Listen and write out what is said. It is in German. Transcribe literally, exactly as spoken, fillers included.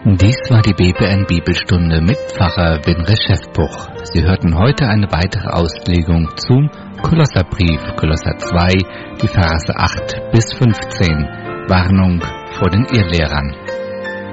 Dies war die B P N-Bibelstunde mit Pfarrer Winre Schäffbuch. Sie hörten heute eine weitere Auslegung zum Kolosserbrief, Kolosser zwei, die Verse acht bis fünfzehn. Warnung vor den Irrlehrern.